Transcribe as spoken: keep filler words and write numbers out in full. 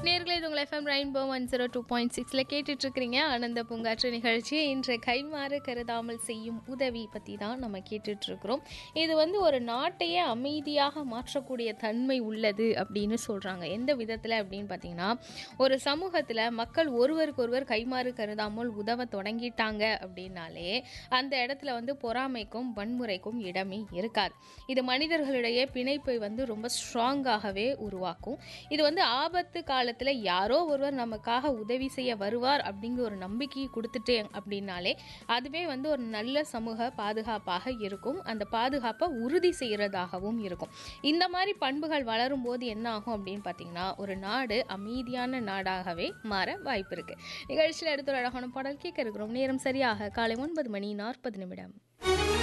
நேயர்களே, இது உங்கள் FM rainbow one zero two point சிக்ஸில் கேட்டுட்ருக்கிறீங்க ஆனந்த பூங்காற்று நிகழ்ச்சி. இன்று கைமாறு கருதாமல் செய்யும் உதவி பற்றி தான் நம்ம கேட்டுட்ருக்குறோம். இது வந்து ஒரு நாட்டையே அமைதியாக மாற்றக்கூடிய தன்மை உள்ளது அப்படின்னு சொல்கிறாங்க. எந்த விதத்தில் அப்படின்னு பார்த்தீங்கன்னா, ஒரு சமூகத்தில் மக்கள் ஒருவருக்கு ஒருவர் கைமாறு கருதாமல் உதவ தொடங்கிட்டாங்க அப்படின்னாலே அந்த இடத்துல வந்து பொறாமைக்கும் வன்முறைக்கும் இடமே இருக்காது. இது மனிதர்களிடையே பிணைப்பை வந்து ரொம்ப ஸ்ட்ராங்காகவே உருவாக்கும். இது வந்து ஆபத்து காலத்தில் யாரோ ஒருவர் நமக்காக உதவி செய்ய வருவார் அப்படிங்கிற ஒரு நம்பிக்கையை கொடுத்துட்டே அப்படின்னாலே அதுவே வந்து ஒரு நல்ல சமூக பாதுகாப்பாக இருக்கும். அந்த பாதுகாப்பை உறுதி செய்கிறதாகவும் இருக்கும். இந்த மாதிரி பண்புகள் வளரும் போது என்ன ஆகும் அப்படின்னு பார்த்தீங்கன்னா, ஒரு நாடு அமைதியான நாடாகவே மாற வாய்ப்பு இருக்கு. நிகழ்ச்சியில் எடுத்து ஒரு அழகான பாடல் கேட்க இருக்கிறோம். நேரம் சரியாக காலை ஒன்பது மணி நாற்பது நிமிடம்.